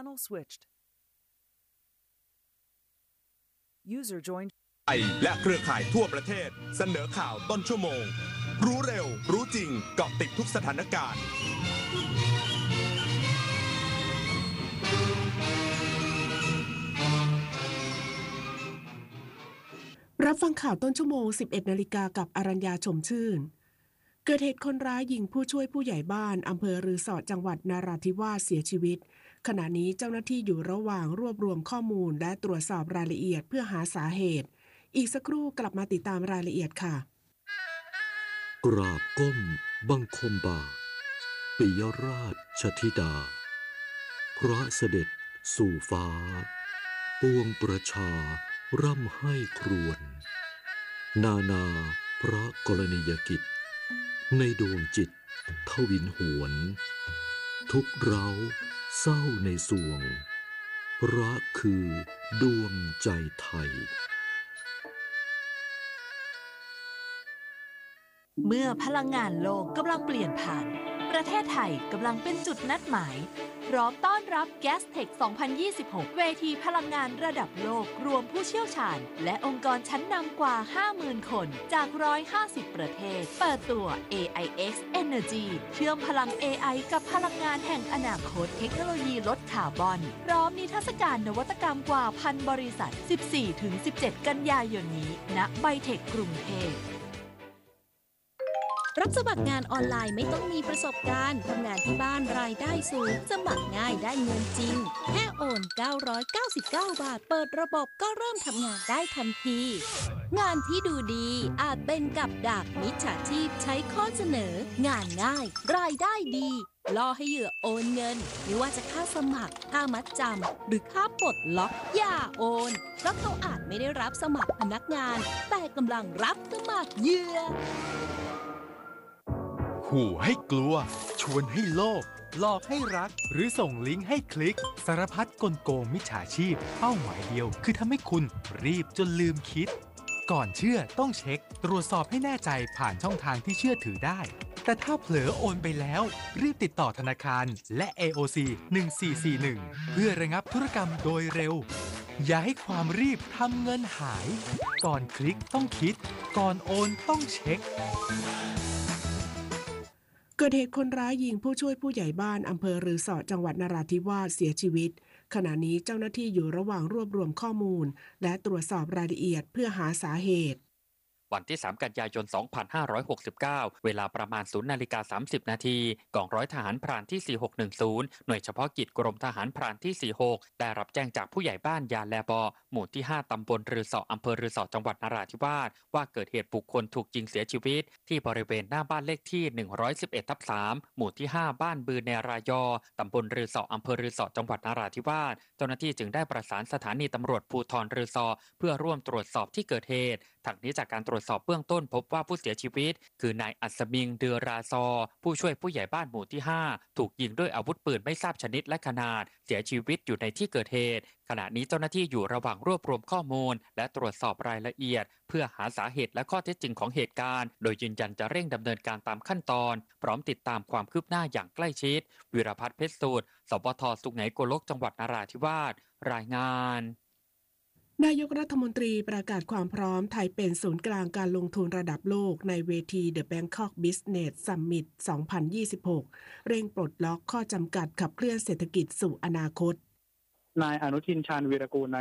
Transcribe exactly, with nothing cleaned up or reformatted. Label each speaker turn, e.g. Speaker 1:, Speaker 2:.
Speaker 1: Channel switched. User joined.
Speaker 2: ไอและเครือข่ายทั่วประเทศเสนอข่าวต้นชั่วโมงรู้เร็วรู้จริงเกาะติดทุกสถานการณ์
Speaker 3: รับฟังข่าวต้นชั่วโมง สิบเอ็ดนาฬิกากับอรัญญาชมชื่นเกิดเหตุคนร้ายยิงผู้ช่วยผู้ใหญ่บ้านอำเภอรือสอจังหวัดนราธิวาสเสียชีวิตขณะนี้เจ้าหน้าที่อยู่ระหว่างรวบรวมข้อมูลและตรวจสอบรายละเอียดเพื่อหาสาเหตุอีกสักครู่กลับมาติดตามรายละเอียดค่ะ
Speaker 4: กราบก้มบังคมบาทปิยราชธิดาพระเสด็จสู่ฟ้าปวงประชาร่ำให้ครวญนานาพระกรณียกิจในดวงจิตทวินหวนทุกเร้าเศร้าในสวงรักคือดวงใจไทย
Speaker 5: เมื่อพลังงานโลกกำลังเปลี่ยนผ่านประเทศไทยกำลังเป็นจุดนัดหมายพร้อมต้อนรับ Gastech สองพันยี่สิบหก เวทีพลังงานระดับโลกรวมผู้เชี่ยวชาญและองค์กรชั้นนำกว่า ห้าหมื่น คนจากหนึ่งร้อยห้าสิบประเทศเปิดตัว เอ ไอ เอ็กซ์ Energy เชื่อมพลัง เอ ไอ กับพลังงานแห่งอนาคตเทคโนโลยีลดคาร์บอนพร้อมนิทรรศการนวัตกรรมกว่าพันบริษัท สิบสี่ถึงสิบเจ็ด กันยายนนี้ณไบเทคกรุงเทพ
Speaker 6: รับสมัครงานออนไลน์ไม่ต้องมีประสบการณ์ทำงานที่บ้านรายได้สูงสมัครง่ายได้เงินจริงแค่โอนเก้าร้อยเก้าสิบเก้าบาทเปิดระบบก็เริ่มทำงานได้ทันทีงานที่ดูดีอาจเป็นกับดักมิจฉาชีพใช้ข้อเสนองานง่ายรายได้ดีล่อให้เหยื่อโอนเงินไม่ว่าจะค่าสมัครค่ามัดจำหรือค่าปลดล็อกอย่าโอนเพราะเขาอาจไม่ได้รับสมัครพนักงานแต่กำลังรับสมัครเหยื่อ
Speaker 7: ขู่ให้กลัวชวนให้โลภหลอกให้รักหรือส่งลิงก์ให้คลิกสารพัดกลโกงมิจฉาชีพเป้าหมายเดียวคือทำให้คุณรีบจนลืมคิดก่อนเชื่อต้องเช็คตรวจสอบให้แน่ใจผ่านช่องทางที่เชื่อถือได้แต่ถ้าเผลอโอนไปแล้วรีบติดต่อธนาคารและ เอ โอ ซี หนึ่งสี่สี่หนึ่งเพื่อระงับธุรกรรมโดยเร็วอย่าให้ความรีบทำเงินหายก่อนคลิกต้องคิดก่อนโอนต้องเช็ค
Speaker 3: เกิดเหตุคนร้ายยิงผู้ช่วยผู้ใหญ่บ้านอำเภอรือสอจังหวัดนราธิวาสเสียชีวิตขณะนี้เจ้าหน้าที่อยู่ระหว่างรวบรวมข้อมูลและตรวจสอบรายละเอียดเพื่อหาสาเหตุ
Speaker 8: วันที่สามกันยายนสองพันห้าร้อยหกสิบเก้าเวลาประมาณ ศูนย์นาฬิกาสามสิบนาทีกองร้อยทหารพรานที่สี่หกหนึ่งศูนย์หน่วยเฉพาะกิจกรมทหารพรานที่สี่หกได้รับแจ้งจากผู้ใหญ่บ้านยาแลบอหมู่ที่ห้าตำบลรือสออำเภอรือสอจังหวัดนราธิวาสว่าเกิดเหตุบุคคลถูกยิงเสียชีวิตที่บริเวณหน้าบ้านเลขที่หนึ่งร้อยสิบเอ็ดทับสามหมู่ที่ห้าบ้านบือเนรายอตำบลรือสออำเภอรือสอจังหวัดนราธิวาสเจ้าหน้าที่จึงได้ประสานสถานีตำรวจภูธรรือสอเพื่อร่วมตรวจสอบที่เกิดเหตุทั้งนี้จากการตรวจสอบเบื้องต้นพบว่าผู้เสียชีวิตคือนายอัศมิงเดือราซอผู้ช่วยผู้ใหญ่บ้านหมู่ที่ห้าถูกยิงด้วยอาวุธปืนไม่ทราบชนิดและขนาดเสียชีวิตอยู่ในที่เกิดเหตุขณะนี้เจ้าหน้าที่อยู่ระหว่างรวบรวมข้อมูลและตรวจสอบรายละเอียดเพื่อหาสาเหตุและข้อเท็จจริงของเหตุการณ์โดยยืนยันจะเร่งดำเนินการตามขั้นตอนพร้อมติดตามความคืบหน้าอย่างใกล้ชิดวิรพัฒน์เพชรสูตรสปท.สุไหงโกลกจังหวัดนราธิวาสรายงาน
Speaker 3: นายกรัฐมนตรีประกาศความพร้อมไทยเป็นศูนย์กลางการลงทุนระดับโลกในเวที The Bangkok Business Summit สองพันยี่สิบหกเร่งปลดล็อกข้อจำกัดขับเคลื่อนเศรษฐกิจสู่อนาคต
Speaker 9: นายอนุทินชาญวีรกูล